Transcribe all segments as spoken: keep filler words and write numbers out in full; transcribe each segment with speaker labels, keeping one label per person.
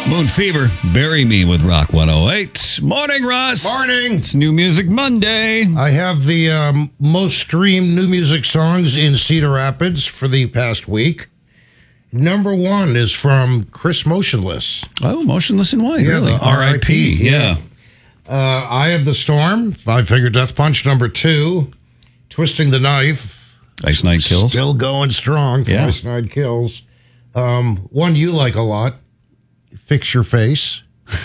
Speaker 1: Moon Fever, Bury Me with Rock one oh eight. Morning, Russ.
Speaker 2: Morning.
Speaker 1: It's New Music Monday.
Speaker 2: I have the um, most streamed new music songs in Cedar Rapids for the past week. Number one is from Chris Motionless.
Speaker 1: Oh, Motionless in White,
Speaker 2: Yeah,
Speaker 1: really?
Speaker 2: the
Speaker 1: R I P, yeah.
Speaker 2: Uh, Eye of the Storm, Five Finger Death Punch, number two. Twisting the Knife.
Speaker 1: Ice Nine Kills.
Speaker 2: Still going strong for
Speaker 1: Yeah.
Speaker 2: Ice Nine Kills. Um, one you like a lot, Fix Your Face.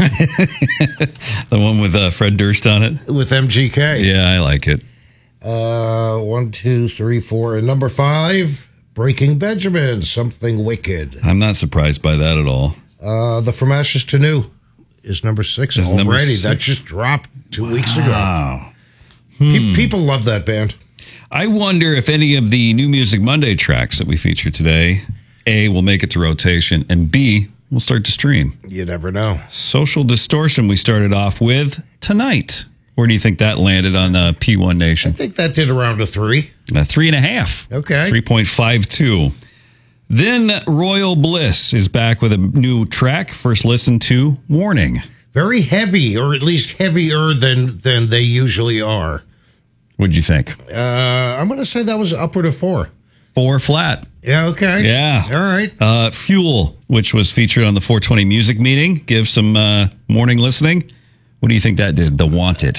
Speaker 1: The one with uh, Fred Durst on it?
Speaker 2: With M G K.
Speaker 1: Yeah, I like it.
Speaker 2: Uh, one, two, three, four. And number five, Breaking Benjamin, Something Wicked.
Speaker 1: I'm not surprised by that at all.
Speaker 2: Uh, the From Ashes to New is number six
Speaker 1: Is
Speaker 2: already.
Speaker 1: number
Speaker 2: That
Speaker 1: six?
Speaker 2: just dropped two weeks ago.
Speaker 1: Wow.
Speaker 2: Pe- people love that band.
Speaker 1: I wonder if any of the New Music Monday tracks that we feature today, A, will make it to rotation, and B, will start to stream.
Speaker 2: You never know.
Speaker 1: Social Distortion we started off with tonight. Where do you think that landed on uh, P one
Speaker 2: I
Speaker 1: Nation?
Speaker 2: think that did around a three.
Speaker 1: Uh, three and a half.
Speaker 2: Okay.
Speaker 1: three point five two. Then Royal Bliss is back with a new track. First listen to Warning.
Speaker 2: Very heavy, or at least heavier than than they usually are.
Speaker 1: What'd you think?
Speaker 2: Uh, I'm going to say that was upward of four.
Speaker 1: Four flat.
Speaker 2: Yeah, okay.
Speaker 1: Yeah.
Speaker 2: All right.
Speaker 1: Uh, Fuel, which was featured on the four twenty Music Meeting. Give some uh, morning listening. What do you think that did? The Wanted.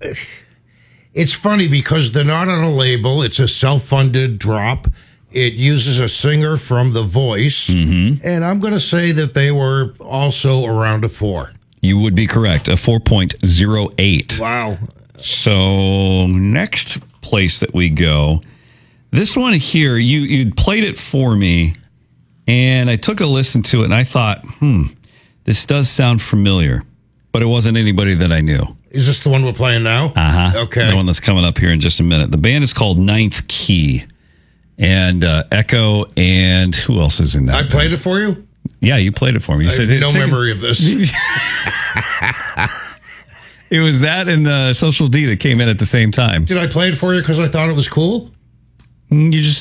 Speaker 2: It's funny because they're not on a label. It's a self-funded drop. It uses a singer from The Voice. Mm-hmm. And I'm going to say that they were also around a four.
Speaker 1: You would be correct. A four point oh eight.
Speaker 2: Wow.
Speaker 1: So next place that we go, this one here, you you played it for me, and I took a listen to it, and I thought, hmm, this does sound familiar, but it wasn't anybody that I knew.
Speaker 2: Is this the one we're playing now?
Speaker 1: Uh-huh.
Speaker 2: Okay.
Speaker 1: The one that's coming up here in just a minute. The band is called Ninth Key, and uh, Echo, and who else is in that?
Speaker 2: I
Speaker 1: band?
Speaker 2: played it for you?
Speaker 1: Yeah, you played it for me. You
Speaker 2: I
Speaker 1: said,
Speaker 2: have no
Speaker 1: "Take a-"
Speaker 2: memory of this.
Speaker 1: It was that and the Social D that came in at the same time.
Speaker 2: Did I play it for you because I thought it was cool?
Speaker 1: You just